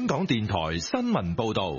香港電台新聞報道。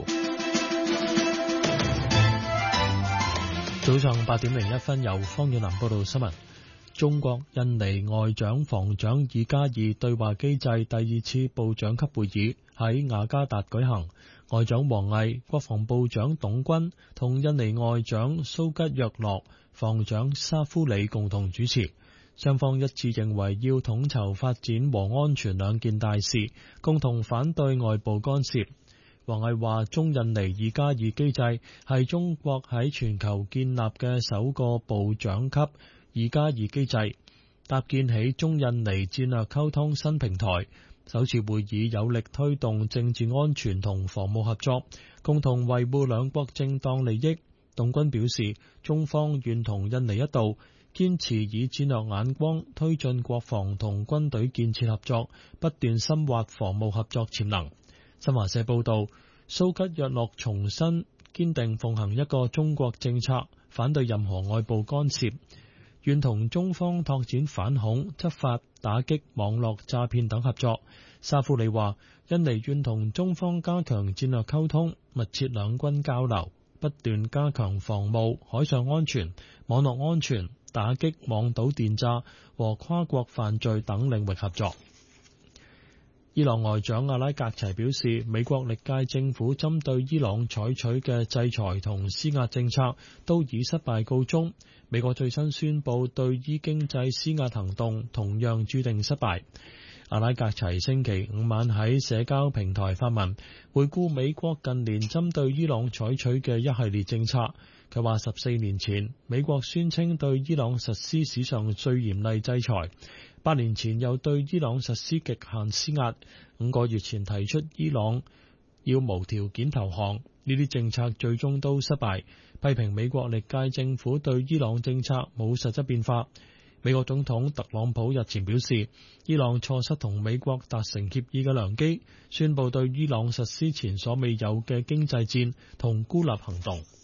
早上8:01，由方遠南報道新聞。中國印尼外長防長2+2對話機制第2次部長級會議喺雅加達舉行，外長王毅、國防部長董軍同印尼外長蘇吉約諾、防長沙夫里共同主持。雙方一致認為要統籌發展和安全兩件大事，共同反對外部干涉。王毅話：中印尼2+2機制係中國喺全球建立嘅首個部長級2+2機制，搭建起中印尼戰略溝通新平台。首次會議有力推動政治安全同防務合作，共同維護兩國正當利益。董軍表示，中方願同印尼一道，堅持以戰略眼光推進國防同軍隊建設合作，不斷深化防務合作潛能。新華社報道，蘇吉約諾重申堅定奉行一個中國政策，反對任何外部干涉，願同中方拓展反恐、執法、打擊網絡詐騙等合作。沙夫里話，印尼願同中方加強戰略溝通，密切兩軍交流，不斷加強防務、海上安全、網絡安全、打擊網賭電詐和跨國犯罪等領域合作。伊朗外長阿拉格齊表示，美國歷屆政府針對伊朗採取嘅制裁同施壓政策都以失敗告終。美國最新宣布對伊經濟施壓行動同樣注定失敗。阿拉格齊星期五晚喺社交平台發文，回顧美國近年針對伊朗採取嘅一系列政策。佢話14年前，美國宣稱對伊朗實施史上最嚴厲制裁，8年前又對伊朗實施極限施壓，5個月前提出伊朗要無條件投降，呢啲政策最終都失敗，批評美國歷屆政府對伊朗政策冇實質變化。美國總統特朗普日前表示，伊朗錯失同美國達成協議嘅良機，宣布對伊朗實施前所未有嘅經濟戰同孤立行動。